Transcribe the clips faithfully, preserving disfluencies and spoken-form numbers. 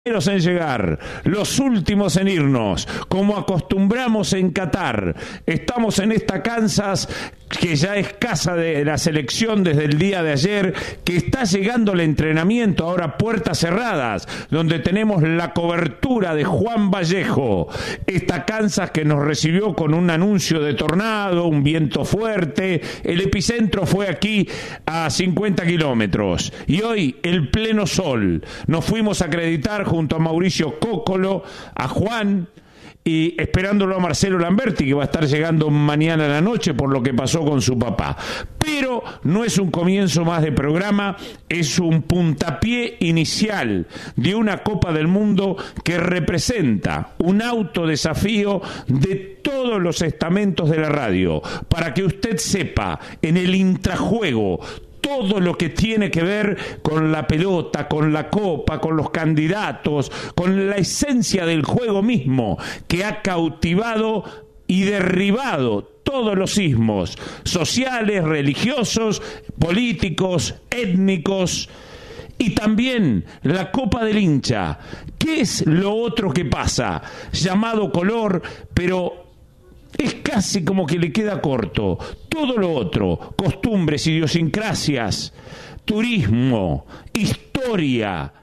Primeros en llegar, los últimos en irnos, como acostumbramos en Qatar. Estamos en esta Kansas, que ya es casa de la selección desde el día de ayer, que está llegando el entrenamiento, ahora puertas cerradas, donde tenemos la cobertura de Juan Vallejo. Esta Kansas que nos recibió con un anuncio de tornado, un viento fuerte, el epicentro fue aquí a cincuenta kilómetros. Y hoy el pleno sol. Nos fuimos a acreditar junto a Mauricio Cóccolo, a Juan, y esperándolo a Marcelo Lamberti, que va a estar llegando mañana a la noche por lo que pasó con su papá. Pero no es un comienzo más de programa, es un puntapié inicial de una Copa del Mundo que representa un autodesafío de todos los estamentos de la radio, para que usted sepa, en el intrajuego, todo lo que tiene que ver con la pelota, con la copa, con los candidatos, con la esencia del juego mismo, que ha cautivado y derribado todos los ismos sociales, religiosos, políticos, étnicos, y también la Copa del Hincha. ¿Qué es lo otro que pasa? Llamado color, pero es casi como que le queda corto. Todo lo otro, costumbres, idiosincrasias, turismo, historia,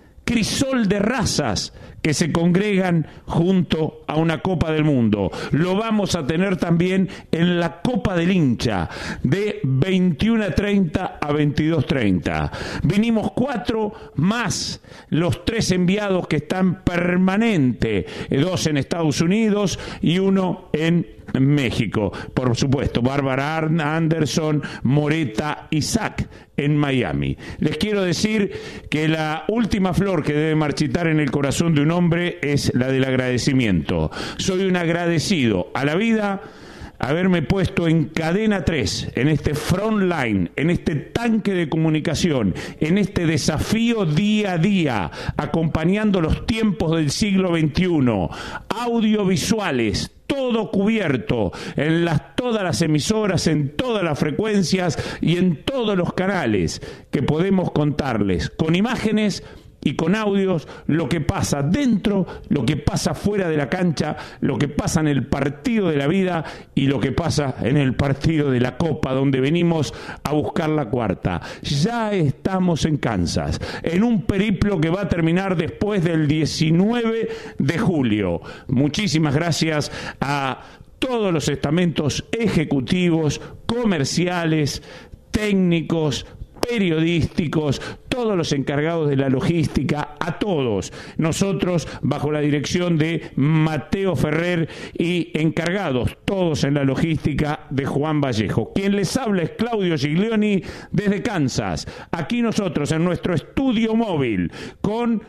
crisol de razas que se congregan junto a una Copa del Mundo. Lo vamos a tener también en la Copa del Hincha, de veintiuno treinta a veintidós treinta. Vinimos cuatro más los tres enviados que están permanente, dos en Estados Unidos y uno en México. Por supuesto, Bárbara Anderson, Moreta, Isaac en Miami. Les quiero decir que la última flor que debe marchitar en el corazón de un hombre es la del agradecimiento. Soy un agradecido a la vida haberme puesto en Cadena tres, en este front line, en este tanque de comunicación, en este desafío día a día, acompañando los tiempos del siglo veintiuno, audiovisuales, todo cubierto en las, todas las emisoras, en todas las frecuencias y en todos los canales que podemos contarles, con imágenes y con audios, lo que pasa dentro, lo que pasa fuera de la cancha, lo que pasa en el partido de la vida y lo que pasa en el partido de la Copa, donde venimos a buscar la cuarta. Ya estamos en Kansas, en un periplo que va a terminar después del diecinueve de julio. Muchísimas gracias a todos los estamentos ejecutivos, comerciales, técnicos, periodísticos, todos los encargados de la logística, a todos. Nosotros, bajo la dirección de Mateo Ferrer y encargados todos en la logística de Juan Vallejo. Quien les habla es Claudio Giglioni desde Kansas. Aquí nosotros en nuestro estudio móvil con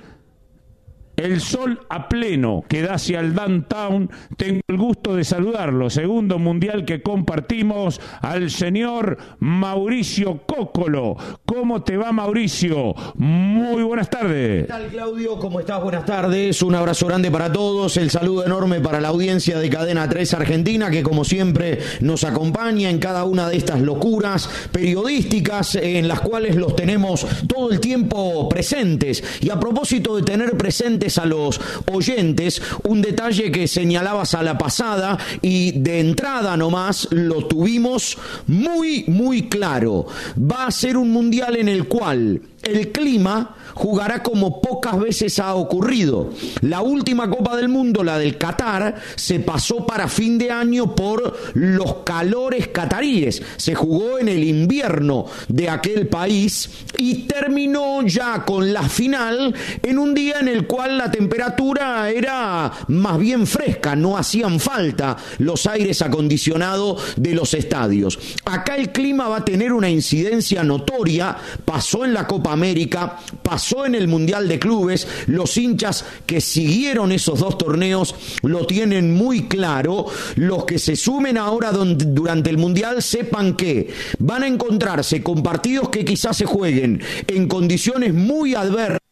el sol a pleno que da hacia el downtown. Tengo el gusto de saludarlo, segundo mundial que compartimos, al señor Mauricio Cóccolo. ¿Cómo te va, Mauricio? Muy buenas tardes. ¿Qué tal, Claudio? ¿Cómo estás? Buenas tardes. Un abrazo grande para todos. El saludo enorme para la audiencia de Cadena tres Argentina, que como siempre nos acompaña en cada una de estas locuras periodísticas en las cuales los tenemos todo el tiempo presentes. Y a propósito de tener presentes a los oyentes, un detalle que señalabas a la pasada y de entrada nomás lo tuvimos muy muy claro. Va a ser un mundial en el cual el clima jugará como pocas veces ha ocurrido. La última Copa del Mundo, la del Qatar, se pasó para fin de año por los calores cataríes. Se jugó en el invierno de aquel país y terminó ya con la final en un día en el cual la temperatura era más bien fresca, no hacían falta los aires acondicionados de los estadios. Acá el clima va a tener una incidencia notoria. Pasó en la Copa América, pasó en el Mundial de Clubes. Los hinchas que siguieron esos dos torneos lo tienen muy claro. Los que se sumen ahora durante el Mundial sepan que van a encontrarse con partidos que quizás se jueguen en condiciones muy adversas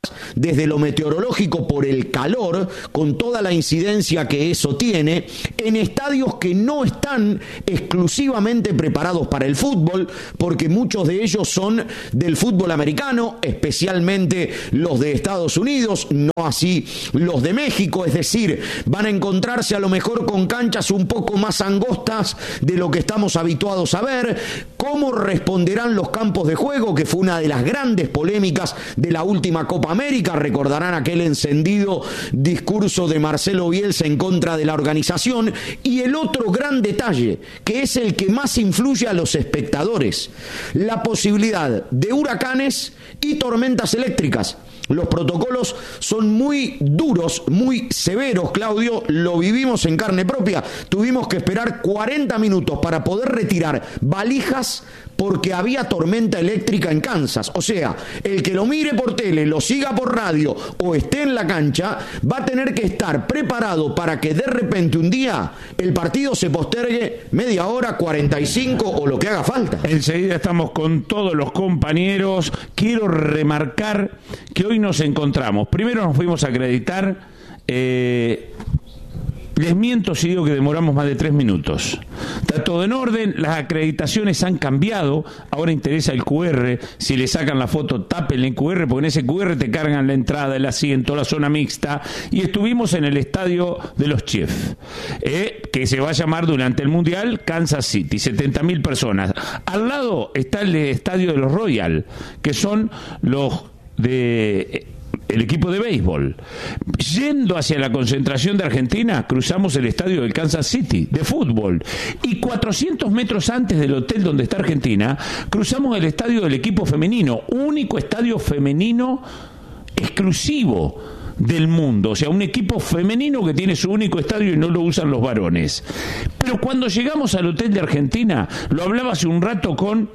desde lo meteorológico por el calor, con toda la incidencia que eso tiene, en estadios que no están exclusivamente preparados para el fútbol, porque muchos de ellos son del fútbol americano, especialmente los de Estados Unidos, no así los de México, es decir, van a encontrarse a lo mejor con canchas un poco más angostas de lo que estamos habituados a ver. ¿Cómo responderán los campos de juego? Que fue una de las grandes polémicas de la última Copa América. Recordarán aquel encendido discurso de Marcelo Bielsa en contra de la organización. Y el otro gran detalle, que es el que más influye a los espectadores, la posibilidad de huracanes y tormentas eléctricas. Los protocolos son muy duros, muy severos, Claudio, lo vivimos en carne propia. Tuvimos que esperar cuarenta minutos para poder retirar valijas porque había tormenta eléctrica en Kansas. O sea, el que lo mire por tele, lo siga por radio o esté en la cancha, va a tener que estar preparado para que de repente un día el partido se postergue media hora, cuarenta y cinco o lo que haga falta. Enseguida estamos con todos los compañeros. Quiero remarcar que hoy nos encontramos. Primero nos fuimos a acreditar. Eh, Les miento si digo que demoramos más de tres minutos. Está todo en orden, las acreditaciones han cambiado, ahora interesa el cu erre, si le sacan la foto, tapen el cu erre, porque en ese cu erre te cargan la entrada, el asiento, la zona mixta, y estuvimos en el estadio de los Chiefs, eh, que se va a llamar durante el Mundial Kansas City, setenta mil personas. Al lado está el estadio de los Royals, que son los de... el equipo de béisbol. Yendo hacia la concentración de Argentina, cruzamos el estadio del Kansas City de fútbol, y cuatrocientos metros antes del hotel donde está Argentina, cruzamos el estadio del equipo femenino, único estadio femenino exclusivo del mundo, o sea, un equipo femenino que tiene su único estadio y no lo usan los varones. Pero cuando llegamos al hotel de Argentina, lo hablaba hace un rato con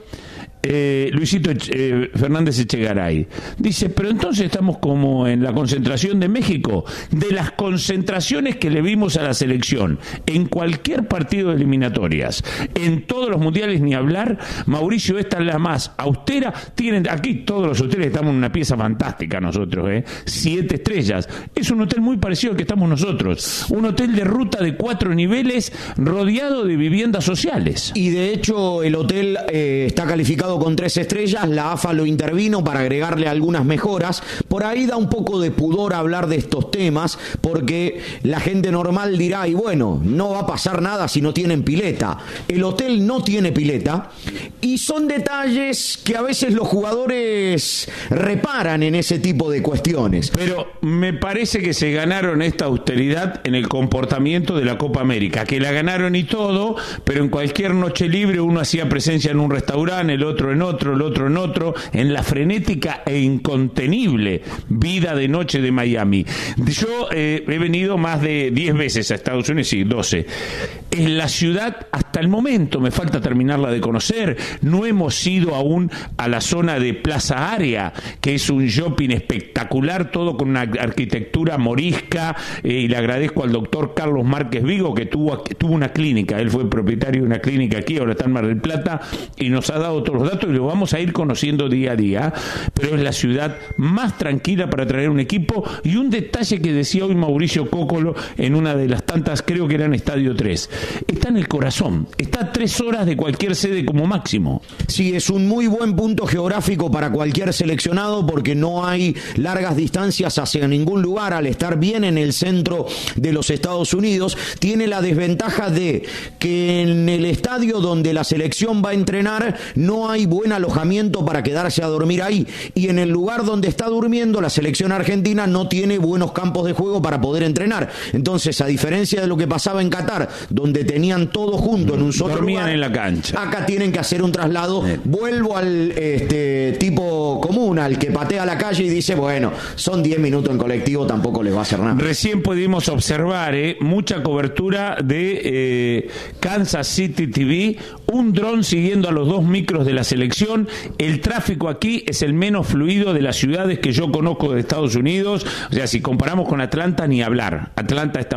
Eh, Luisito eh, Fernández Echegaray, dice, pero entonces estamos como en la concentración de México. De las concentraciones que le vimos a la selección en cualquier partido de eliminatorias, en todos los mundiales ni hablar, Mauricio, esta es la más austera. Tienen aquí todos los hoteles, estamos en una pieza fantástica nosotros, eh, siete estrellas, es un hotel muy parecido al que estamos nosotros, un hotel de ruta de cuatro niveles rodeado de viviendas sociales, y de hecho el hotel eh, está calificado con tres estrellas. La AFA lo intervino para agregarle algunas mejoras. Por ahí da un poco de pudor hablar de estos temas, porque la gente normal dirá, y bueno, no va a pasar nada si no tienen pileta. El hotel no tiene pileta, y son detalles que a veces los jugadores reparan en ese tipo de cuestiones. Pero me parece que se ganaron esta austeridad en el comportamiento de la Copa América, que la ganaron y todo, pero en cualquier noche libre uno hacía presencia en un restaurante, el otro en otro, el otro en otro, en la frenética e incontenible vida de noche de Miami. Yo eh, he venido más de diez veces a Estados Unidos, sí, doce. En la ciudad, hasta el momento, me falta terminarla de conocer, no hemos ido aún a la zona de Plaza Área, que es un shopping espectacular, todo con una arquitectura morisca, eh, y le agradezco al doctor Carlos Márquez Vigo, que tuvo, tuvo una clínica, él fue propietario de una clínica aquí, ahora está en Mar del Plata, y nos ha dado todos los datos y lo vamos a ir conociendo día a día, pero es la ciudad más tranquila para traer un equipo. Y un detalle que decía hoy Mauricio Cócolo en una de las tantas, creo que era en Estadio tres, está en el corazón, está a tres horas de cualquier sede como máximo. Sí, es un muy buen punto geográfico para cualquier seleccionado, porque no hay largas distancias hacia ningún lugar. Al estar bien en el centro de los Estados Unidos, tiene la desventaja de que en el estadio donde la selección va a entrenar no hay buen alojamiento para quedarse a dormir ahí, y en el lugar donde está durmiendo la selección argentina no tiene buenos campos de juego para poder entrenar. Entonces, a diferencia de lo que pasaba en Qatar, donde tenían todo junto en un solo dormían lugar, en la cancha, acá tienen que hacer un traslado. Sí. Vuelvo al este tipo común, al que patea la calle y dice, bueno, son diez minutos en colectivo, tampoco les va a hacer nada. Recién pudimos observar eh, mucha cobertura de eh, Kansas City T V, un dron siguiendo a los dos micros de la selección. El tráfico aquí es el menos fluido de las ciudades que yo conozco de Estados Unidos. O sea, si comparamos con Atlanta, ni hablar. Atlanta a esta hora es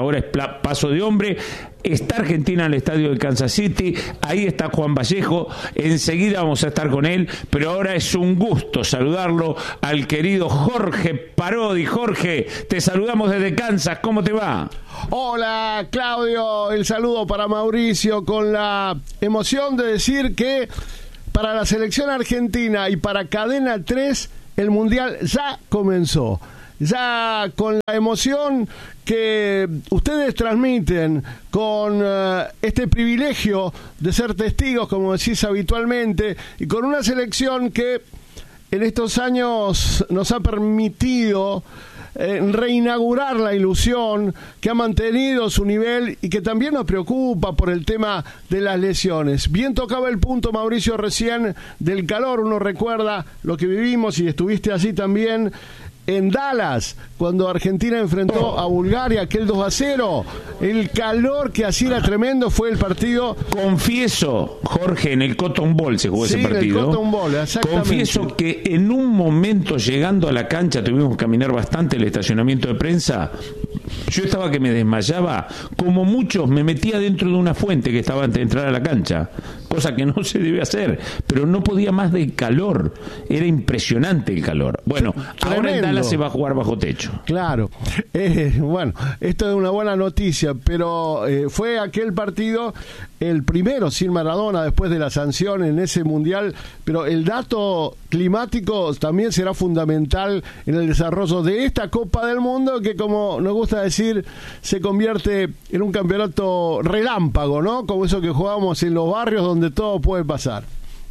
da paso de hombre. Está Argentina en el estadio de Kansas City, ahí está Juan Vallejo, enseguida vamos a estar con él, pero ahora es un gusto saludarlo al querido Jorge Parodi. Jorge, te saludamos desde Kansas, ¿cómo te va? Hola Claudio, el saludo para Mauricio con la emoción de decir que para la selección argentina y para Cadena tres el Mundial ya comenzó. Ya con la emoción que ustedes transmiten, con uh, este privilegio de ser testigos, como decís habitualmente, y con una selección que en estos años nos ha permitido eh, reinaugurar la ilusión, que ha mantenido su nivel y que también nos preocupa por el tema de las lesiones. Bien tocaba el punto Mauricio recién del calor, uno recuerda lo que vivimos y estuviste así también en Dallas, cuando Argentina enfrentó a Bulgaria, aquel dos a cero, el calor que hacía era tremendo, fue el partido. Confieso, Jorge, en el Cotton Bowl se jugó sí, ese partido. En el Cotton Bowl, exactamente. Confieso que en un momento, llegando a la cancha, tuvimos que caminar bastante el estacionamiento de prensa. Yo estaba que me desmayaba, como muchos me metía dentro de una fuente que estaba antes de entrar a la cancha, cosa que no se debe hacer, pero no podía más del calor, era impresionante el calor. Bueno, tremendo. Ahora en Dallas se va a jugar bajo techo. Claro, eh, bueno, esto es una buena noticia, pero eh, fue aquel partido el primero sin Maradona después de la sanción en ese mundial, pero el dato climático también será fundamental en el desarrollo de esta Copa del Mundo, que como nos gusta decir, se convierte en un campeonato relámpago, ¿no? Como eso que jugamos en los barrios donde todo puede pasar.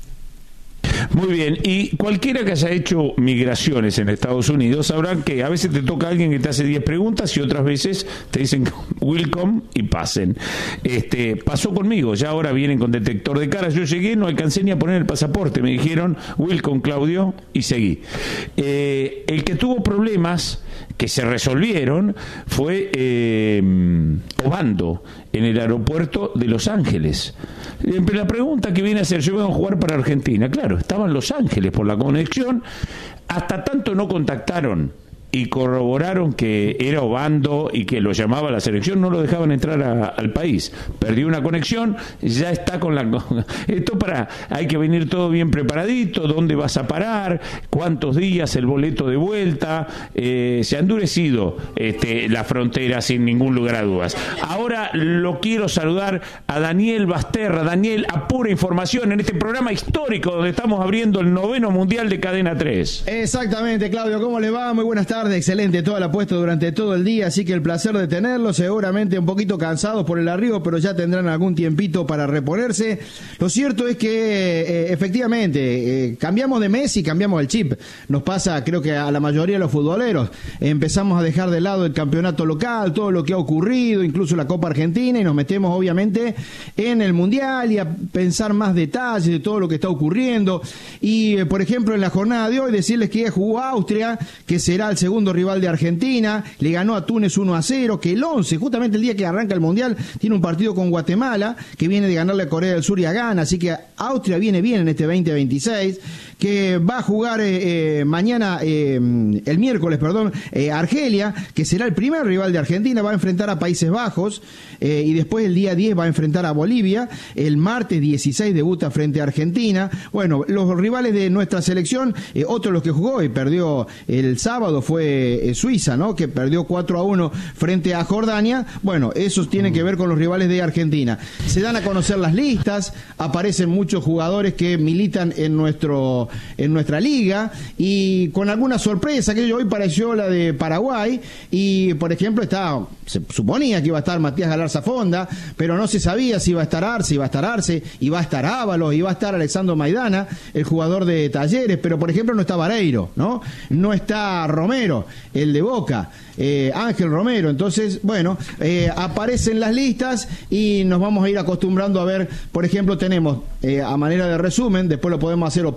Muy bien, y cualquiera que haya hecho migraciones en Estados Unidos sabrán que a veces te toca alguien que te hace diez preguntas y otras veces te dicen welcome y pasen. Este, pasó conmigo, ya ahora vienen con detector de caras. Yo llegué, no alcancé ni a poner el pasaporte, me dijeron welcome Claudio y seguí. Eh, el que tuvo problemas que se resolvieron fue eh, Obando en el aeropuerto de Los Ángeles. La pregunta que viene a ser, yo vengo a jugar para Argentina, claro, estaba en Los Ángeles por la conexión, hasta tanto no contactaron y corroboraron que era Obando y que lo llamaba a la selección, no lo dejaban entrar a, al país. Perdió una conexión, ya está con la... Esto para... Hay que venir todo bien preparadito, dónde vas a parar, cuántos días, el boleto de vuelta. Eh, se ha endurecido este, la frontera sin ningún lugar a dudas. Ahora lo quiero saludar a Daniel Basterra. Daniel, a pura información en este programa histórico donde estamos abriendo el noveno Mundial de Cadena tres. Exactamente, Claudio, ¿cómo le va? Muy buenas tardes. Excelente, toda la puesta durante todo el día, así que el placer de tenerlos, seguramente un poquito cansados por el arribo, pero ya tendrán algún tiempito para reponerse. Lo cierto es que eh, efectivamente eh, cambiamos de mes y cambiamos el chip. Nos pasa, creo que a la mayoría de los futboleros, empezamos a dejar de lado el campeonato local, todo lo que ha ocurrido, incluso la Copa Argentina, y nos metemos obviamente en el Mundial y a pensar más detalles de todo lo que está ocurriendo. Y eh, por ejemplo en la jornada de hoy decirles que jugó Austria, que será el segundo segundo rival de Argentina, le ganó a Túnez uno a cero, que el once, justamente el día que arranca el Mundial, tiene un partido con Guatemala, que viene de ganarle a Corea del Sur y a Ghana, así que Austria viene bien en este veinte veintiséis, que va a jugar eh, eh, mañana, eh, el miércoles, perdón, eh, Argelia, que será el primer rival de Argentina, va a enfrentar a Países Bajos, eh, y después el día diez va a enfrentar a Bolivia, el martes dieciséis debuta frente a Argentina. Bueno, los rivales de nuestra selección, eh, otro de los que jugó y perdió el sábado fue eh, Suiza, ¿no? Que perdió cuatro a uno frente a Jordania. Bueno, esos tienen que ver con los rivales de Argentina. Se dan a conocer las listas, aparecen muchos jugadores que militan en nuestro en nuestra liga y con alguna sorpresa, que hoy pareció la de Paraguay y por ejemplo está, se suponía que iba a estar Matías Galarza Fonda, pero no se sabía si iba a estar Arce, iba a estar Arce, iba a estar Ábalos, iba a estar Alexandro Maidana, el jugador de Talleres, pero por ejemplo no está Vareiro, ¿no? No está Romero, el de Boca, eh, Ángel Romero. Entonces, bueno, eh, aparecen las listas y nos vamos a ir acostumbrando a ver, por ejemplo, tenemos eh, a manera de resumen, después lo podemos hacer o por selección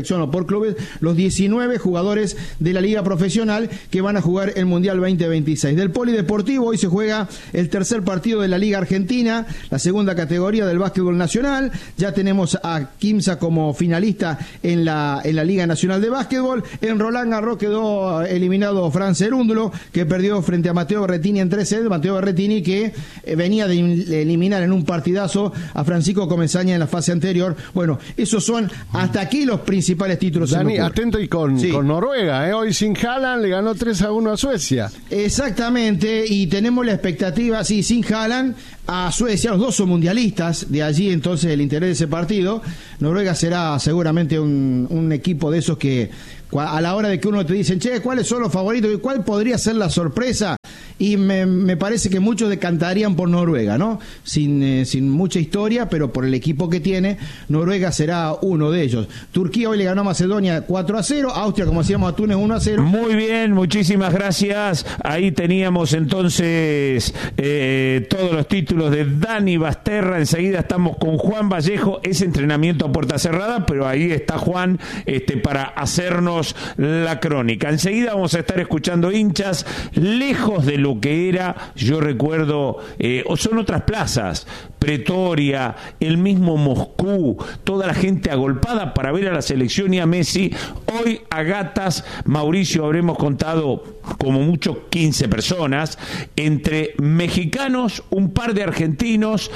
selección o por clubes, los diecinueve jugadores de la Liga Profesional que van a jugar el Mundial veinte veintiséis. Del Polideportivo hoy se juega el tercer partido de la Liga Argentina, la segunda categoría del básquetbol nacional. Ya tenemos a Quimsa como finalista en la, en la Liga Nacional de Básquetbol. En Roland Garros quedó eliminado Fran Cerúndulo, que perdió frente a Mateo Berrettini en tres sets. Mateo Berrettini que eh, venía de eliminar en un partidazo a Francisco Comesaña en la fase anterior. Bueno, esos son hasta aquí los principales títulos. Dani, atento y con, sí. con Noruega, ¿eh? Hoy sin Haaland le ganó tres a uno a Suecia. Exactamente, y tenemos la expectativa, sí, sin Haaland, a Suecia. Los dos son mundialistas, de allí entonces el interés de ese partido. Noruega será seguramente un, un equipo de esos que a la hora de que uno te dicen, che, ¿cuáles son los favoritos? ¿Y cuál podría ser la sorpresa? Y me, me parece que muchos decantarían por Noruega, ¿no? Sin, eh, sin mucha historia, pero por el equipo que tiene, Noruega será uno de ellos. Turquía hoy le ganó a Macedonia cuatro a cero, Austria, como decíamos, a Túnez uno a cero. Muy bien, muchísimas gracias. Ahí teníamos entonces eh, todos los títulos de Dani Basterra. Enseguida estamos con Juan Vallejo, es entrenamiento a puerta cerrada, pero ahí está Juan este, para hacernos la crónica. Enseguida vamos a estar escuchando hinchas, lejos de lo que era, yo recuerdo, eh, o son otras plazas, Pretoria, el mismo Moscú, toda la gente agolpada para ver a la selección y a Messi. Hoy a gatas, Mauricio, habremos contado como mucho quince personas, entre mexicanos, un par de argentinos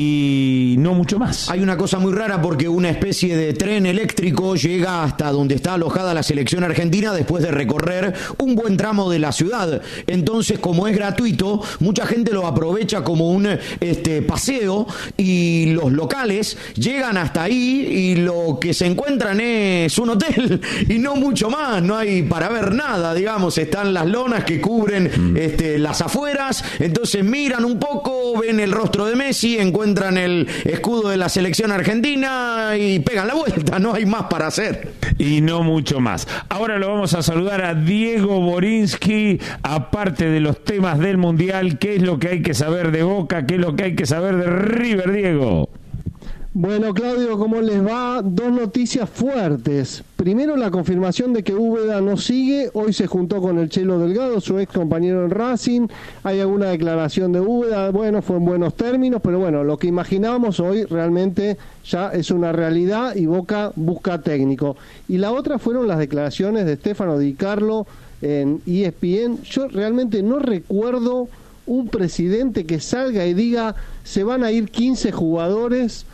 y no mucho más. Hay una cosa muy rara porque una especie de tren eléctrico llega hasta donde está alojada la selección argentina después de recorrer un buen tramo de la ciudad. Entonces, como es gratuito, mucha gente lo aprovecha como un este, paseo, y los locales llegan hasta ahí y lo que se encuentran es un hotel y no mucho más. No hay para ver nada, digamos, están las lonas que cubren mm. este, las afueras. Entonces miran un poco, ven el rostro de Messi, encuentran el escudo de la selección argentina y pegan la vuelta. No hay más para hacer. Y no mucho más. Ahora lo vamos a saludar a Diego Borinsky, aparte de los temas del Mundial. ¿Qué es lo que hay que saber de Boca? ¿Qué es lo que hay que saber de River, Diego? Bueno, Claudio, ¿cómo les va? Dos noticias fuertes. Primero, la confirmación de que Úbeda no sigue. Hoy se juntó con el Chelo Delgado, su ex compañero en Racing. Hay alguna declaración de Úbeda, bueno, fue en buenos términos, pero bueno, lo que imaginábamos hoy realmente ya es una realidad y Boca busca técnico. Y la otra fueron las declaraciones de Stefano Di Carlo en E S P N. Yo realmente no recuerdo un presidente que salga y diga se van a ir quince jugadores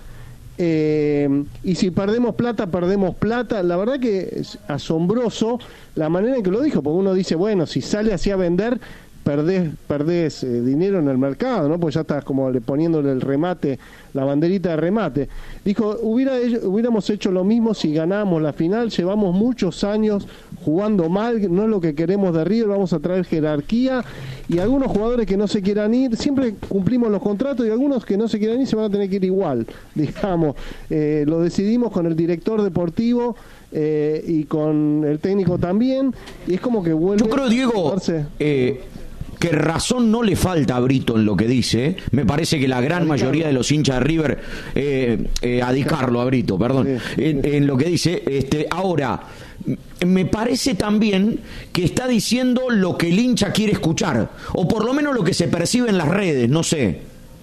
eh, y si perdemos plata, perdemos plata. La verdad que es asombroso la manera en que lo dijo, porque uno dice, bueno, si sale así a vender, perdés, perdés eh, dinero en el mercado, ¿no? Pues ya estás como le poniéndole el remate, la banderita de remate. Dijo, hubiera, hubiéramos hecho lo mismo si ganábamos la final, llevamos muchos años jugando mal, no es lo que queremos de River, vamos a traer jerarquía, y algunos jugadores que no se quieran ir, siempre cumplimos los contratos, y algunos que no se quieran ir se van a tener que ir igual, digamos. Eh, lo decidimos con el director deportivo, eh, y con el técnico también, y es como que vuelve... Yo creo, Diego, eh, que razón no le falta a Brito en lo que dice. Me parece que la gran mayoría de los hinchas de River, eh, eh, a Di Carlo, a Brito, perdón, sí. en, en lo que dice, este, ahora, me parece también que está diciendo lo que el hincha quiere escuchar, o por lo menos lo que se percibe en las redes, no sé.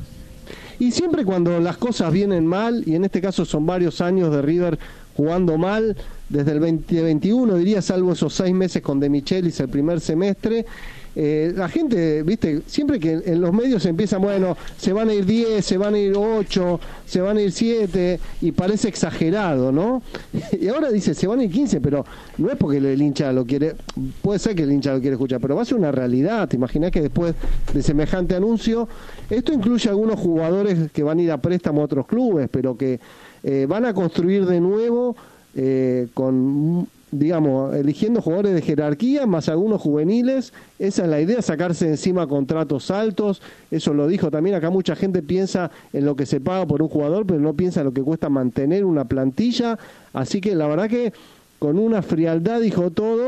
Y siempre cuando las cosas vienen mal, y en este caso son varios años de River jugando mal, desde el veinte veintiuno diría, salvo esos seis meses con De Michelis el primer semestre, eh, la gente, viste, siempre que en los medios empiezan, bueno, se van a ir diez, se van a ir ocho, se van a ir siete, y parece exagerado, ¿no? Y ahora dice, se van a ir quince, pero no es porque el hincha lo quiere, puede ser que el hincha lo quiere escuchar, pero va a ser una realidad. Te imaginás que después de semejante anuncio, esto incluye algunos jugadores que van a ir a préstamo a otros clubes, pero que eh, van a construir de nuevo eh, con... digamos, eligiendo jugadores de jerarquía más algunos juveniles. Esa es la idea, sacarse de encima contratos altos. Eso lo dijo también. Acá mucha gente piensa en lo que se paga por un jugador, pero no piensa en lo que cuesta mantener una plantilla. Así que la verdad que con una frialdad dijo todo.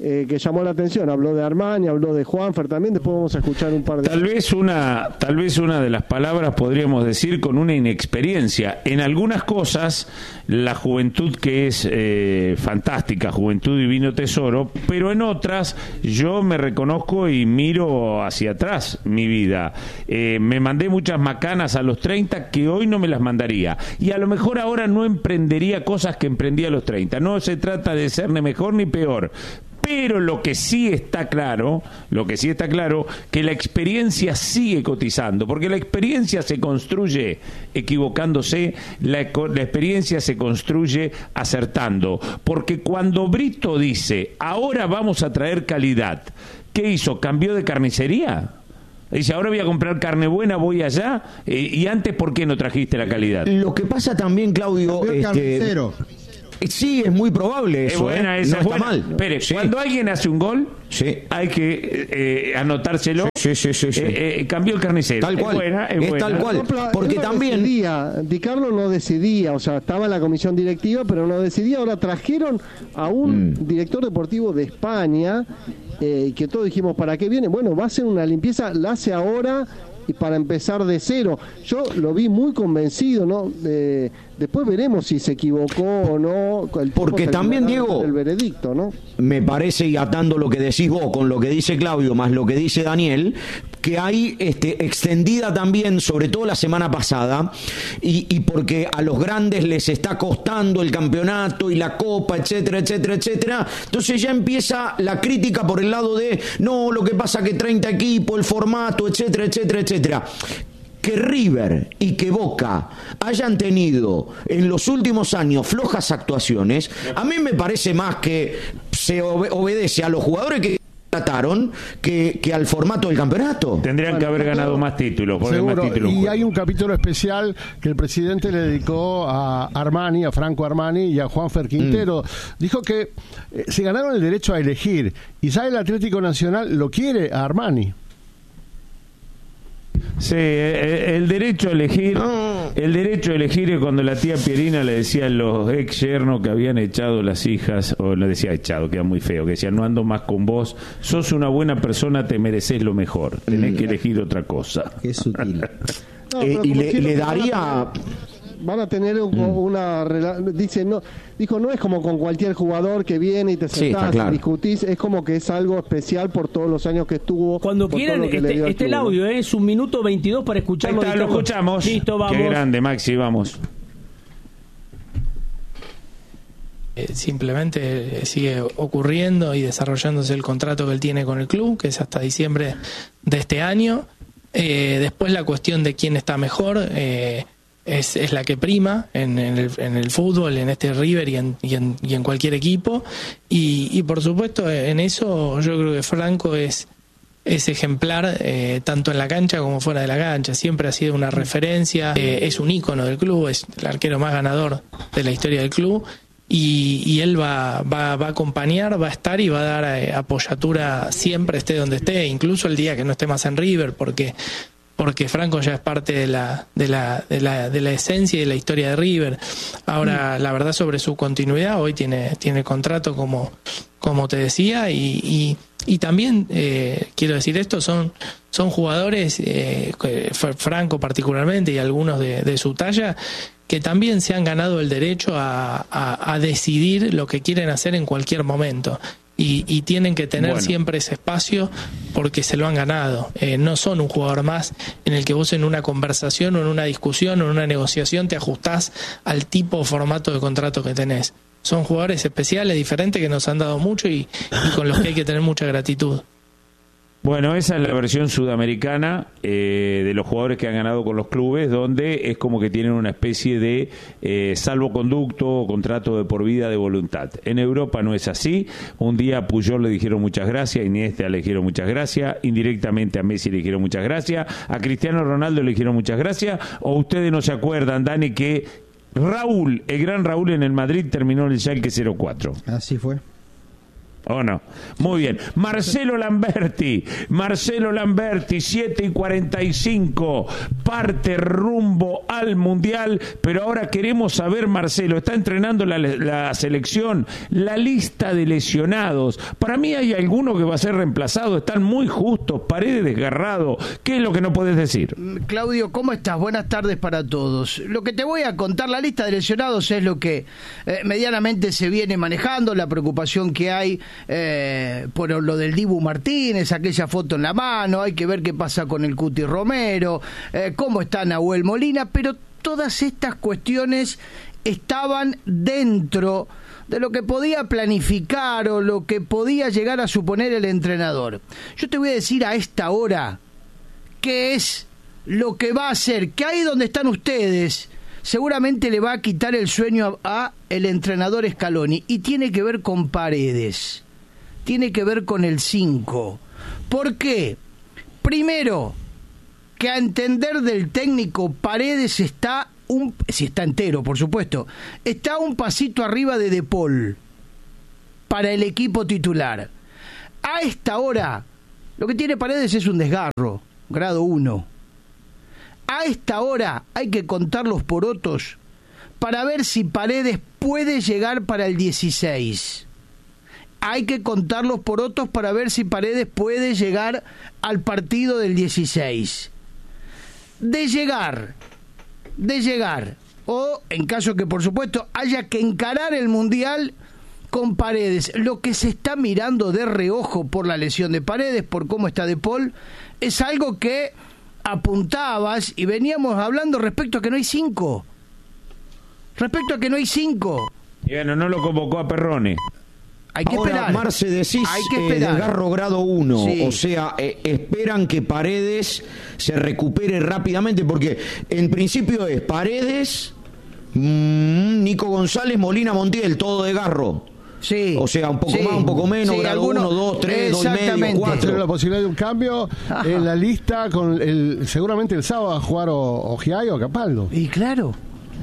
eh, que llamó la atención. Habló de Armani, habló de Juanfer también, después vamos a escuchar un par de... Tal vez una, tal vez una de las palabras podríamos decir con una inexperiencia. En algunas cosas, la juventud que es eh, fantástica, juventud divino tesoro, pero en otras yo me reconozco y miro hacia atrás mi vida. Eh, me mandé muchas macanas a los treinta que hoy no me las mandaría. Y a lo mejor ahora no emprendería cosas que emprendí a los treinta. No se trata de ser ni mejor ni peor. Pero lo que sí está claro, lo que sí está claro, que la experiencia sigue cotizando, porque la experiencia se construye equivocándose, la, la experiencia se construye acertando, porque cuando Brito dice, ahora vamos a traer calidad, ¿qué hizo? ¿Cambió de carnicería? Dice, ahora voy a comprar carne buena, voy allá, eh, y antes, ¿por qué no trajiste la calidad? Lo que pasa también, Claudio, este, sí, es muy probable eso. Es buena, ¿eh? esa no es está buena. mal. Espere, Sí. cuando alguien hace un gol, sí. hay que eh, anotárselo. Sí, sí, sí, sí. Eh, eh, cambió el carnicero. Tal cual. Es buena, es, Es buena. tal cual. Porque Él no también- decidía, Di Carlo no decidía, o sea, estaba en la comisión directiva, pero no decidía. Ahora trajeron a un Mm. director deportivo de España, eh, y que todos dijimos, ¿para qué viene? Bueno, va a hacer una limpieza, la hace ahora y para empezar de cero. Yo lo vi muy convencido, ¿no? Eh, después veremos si se equivocó o no. El tipo Porque también, terminará Diego, el veredicto, ¿no? Me parece, y atando lo que decís vos con lo que dice Claudio más lo que dice Daniel, que hay este, extendida también, sobre todo la semana pasada, y, y porque a los grandes les está costando el campeonato y la copa, etcétera, etcétera, etcétera, entonces ya empieza la crítica por el lado de, no, lo que pasa que treinta equipos, el formato, etcétera, etcétera, etcétera. Que River y que Boca hayan tenido en los últimos años flojas actuaciones, a mí me parece más que se obe- obedece a los jugadores que trataron que, que al formato del campeonato. Tendrían que haber ganado más títulos. Porque hay más Seguro, títulos en y juego. hay un capítulo especial que el presidente le dedicó a Armani, a Franco Armani y a Juanfer Quintero. Dijo que eh, se ganaron el derecho a elegir, y sabe, el Atlético Nacional lo quiere a Armani. Sí, eh, el derecho a elegir, el derecho a elegir es cuando la tía Pierina le decía a los ex yernos que habían echado las hijas, o le decía echado, que era muy feo, que decían, no ando más con vos, sos una buena persona, te mereces lo mejor, tenés que elegir otra cosa. Qué sutil. No, Eh, pero y como le, quiero le que van a daría... Van a tener un- una rela- dice no dijo no es como con cualquier jugador que viene y te Sí, está sentás claro. y discutís, es como que es algo especial por todos los años que estuvo. Cuando por quieran, todo lo que le este, dio al este el club, ¿no? audio, ¿eh? Es un minuto veintidós para Ahí escucharlo. está, de lo Carlos. escuchamos. Listo, vamos. Qué grande, Maxi, vamos. Eh, simplemente eh, sigue ocurriendo y desarrollándose el contrato que él tiene con el club, que es hasta diciembre de este año. Eh, después la cuestión de quién está mejor eh, es, es la que prima en, en, el, en el fútbol, en este River y en, y en, y en cualquier equipo. Y, y por supuesto en eso yo creo que Franco es, es ejemplar eh, tanto en la cancha como fuera de la cancha. Siempre ha sido una referencia, eh, es un ícono del club, es el arquero más ganador de la historia del club. Y, y él va, va, va a acompañar, va a estar y va a dar eh, apoyatura siempre, esté donde esté, incluso el día que no esté más en River, porque porque Franco ya es parte de la, de la, de la, de la esencia y de la historia de River. Ahora, la verdad sobre su continuidad, hoy tiene, tiene contrato como, como te decía, y, y, y también eh, quiero decir esto, son, son jugadores, eh, Franco particularmente y algunos de, de su talla, que también se han ganado el derecho a, a, a decidir lo que quieren hacer en cualquier momento. Y, y tienen que tener Bueno. siempre ese espacio porque se lo han ganado. Eh, no son un jugador más en el que vos en una conversación o en una discusión o en una negociación te ajustás al tipo o formato de contrato que tenés. Son jugadores especiales, diferentes, que nos han dado mucho y, y con los que hay que tener mucha gratitud. Bueno, esa es la versión sudamericana eh, de los jugadores que han ganado con los clubes, donde es como que tienen una especie de eh, salvoconducto o contrato de por vida de voluntad. En Europa no es así. Un día a Puyol le dijeron muchas gracias, a Iniesta le dijeron muchas gracias, indirectamente a Messi le dijeron muchas gracias, a Cristiano Ronaldo le dijeron muchas gracias, o ustedes no se acuerdan, Dani, que Raúl, el gran Raúl en el Madrid terminó en el Schalke cero cuatro. Así fue. ¿O no? Muy bien. Marcelo Lamberti, Marcelo Lamberti, siete y cuarenta y cinco, parte rumbo al Mundial, pero ahora queremos saber, Marcelo, está entrenando la, la selección, la lista de lesionados. Para mí hay alguno que va a ser reemplazado, están muy justos, Paredes desgarrado. ¿Qué es lo que no podés decir? Claudio, ¿cómo estás? Buenas tardes para todos. Lo que te voy a contar, la lista de lesionados es lo que eh, medianamente se viene manejando, la preocupación que hay Eh, por lo del Dibu Martínez, aquella foto en la mano, hay que ver qué pasa con el Cuti Romero, eh, cómo está Nahuel Molina, pero todas estas cuestiones estaban dentro de lo que podía planificar o lo que podía llegar a suponer el entrenador. Yo te voy a decir a esta hora qué es lo que va a hacer, que ahí donde están ustedes seguramente le va a quitar el sueño a, a el entrenador Scaloni, y tiene que ver con Paredes. Tiene que ver con el cinco. ¿Por qué? Primero, que a entender del técnico, Paredes está, un, si está entero, por supuesto, está un pasito arriba de De Paul para el equipo titular. A esta hora, lo que tiene Paredes es un desgarro, grado uno. A esta hora hay que contar los porotos para ver si Paredes puede llegar para el dieciséis. Hay que contar los porotos para ver si Paredes puede llegar al partido del dieciséis. De llegar, de llegar, o en caso que por supuesto haya que encarar el Mundial con Paredes, lo que se está mirando de reojo por la lesión de Paredes, por cómo está De Paul, es algo que apuntabas y veníamos hablando respecto a que no hay cinco. Respecto a que no hay cinco. Y bueno, no lo convocó a Perrone. Hay que Ahora, esperar. Marce, decís Hay que eh, esperar. desgarro grado uno, Sí. o sea, eh, esperan que Paredes se recupere rápidamente, porque en principio es Paredes, mmm, Nico González, Molina, Montiel, todo desgarro. Sí. O sea, un poco Sí. más, un poco menos, Sí, grado algunos- uno, dos, tres, dos y medio, Exactamente. cuatro. Pero la posibilidad de un cambio Ajá. en la lista con el seguramente el sábado a jugar o, o Giai o Capaldo. Y claro.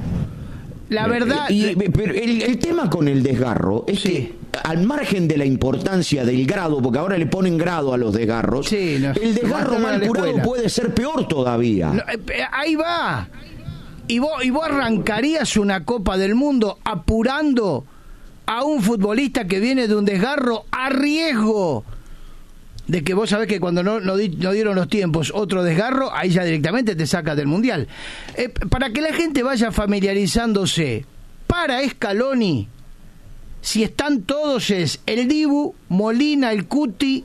La verdad... Y, y- pero el, el tema con el desgarro es Sí. que, al margen de la importancia del grado, porque ahora le ponen grado a los desgarros, Sí, no. el desgarro Lo matan a mal la curado escuela. puede ser peor todavía. No, eh, eh, ahí va. Y vos, y vos arrancarías una Copa del Mundo apurando a un futbolista que viene de un desgarro a riesgo de que vos sabés que cuando no, no, di, no dieron los tiempos otro desgarro, ahí ya directamente te saca del Mundial. Eh, para que la gente vaya familiarizándose, para Scaloni, si están todos es el Dibu, Molina, el Cuti.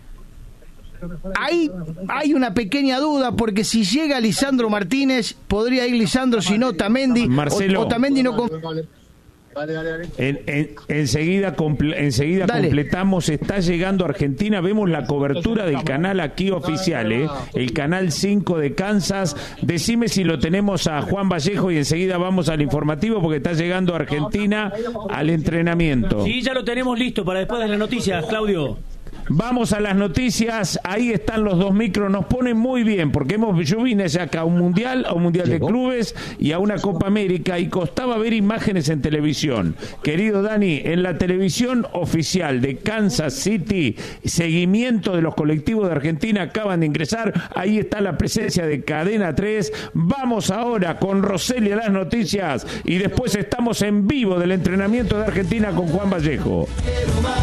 Ahí hay una pequeña duda, porque si llega Lisandro Martínez, podría ir Lisandro, si no Otamendi. Marcelo. O, Otamendi no con- En, en- enseguida comple- enseguida Dale. completamos, está llegando a Argentina, vemos la cobertura del canal aquí oficial, ¿eh? El canal cinco de Kansas. Decime si lo tenemos a Juan Vallejo y enseguida vamos al informativo, porque está llegando a Argentina al entrenamiento. Sí, ya lo tenemos listo para después de las noticias, Claudio. Vamos a las noticias, ahí están los dos micros, nos ponen muy bien, porque hemos, yo vine ya acá a un mundial, a un mundial de Llegó. clubes y a una Copa América, y costaba ver imágenes en televisión. Querido Dani, en la televisión oficial de Kansas City, seguimiento de los colectivos de Argentina acaban de ingresar, ahí está la presencia de Cadena tres. Vamos ahora con Roseli a las noticias y después estamos en vivo del entrenamiento de Argentina con Juan Vallejo.